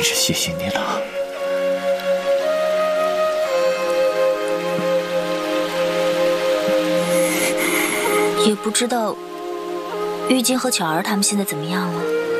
真是谢谢你了。 也不知道玉晶和巧儿他们现在怎么样了。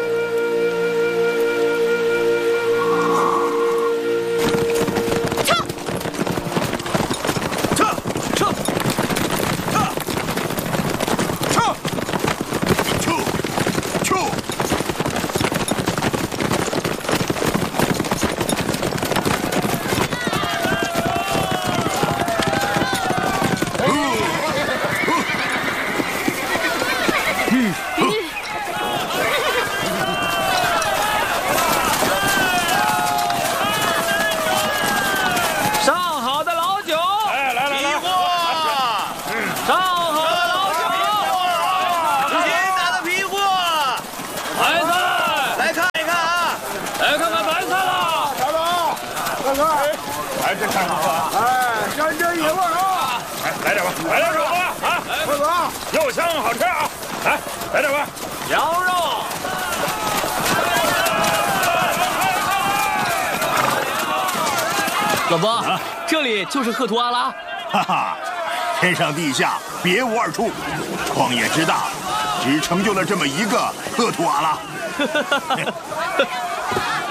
老伯，这里就是赫图阿拉。 哈哈，天上地下别无二处，旷野之大，只成就了这么一个赫图阿拉。